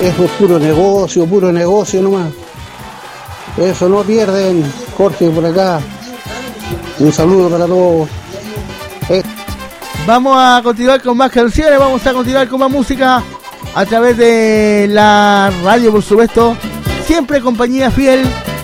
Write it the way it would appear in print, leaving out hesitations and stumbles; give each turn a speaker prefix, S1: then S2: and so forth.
S1: Eso es puro negocio nomás. Eso no pierden. Jorge por acá. Un saludo para todos.
S2: Vamos a continuar con más canciones, vamos a continuar con más música a través de la radio, por supuesto. Siempre compañía fiel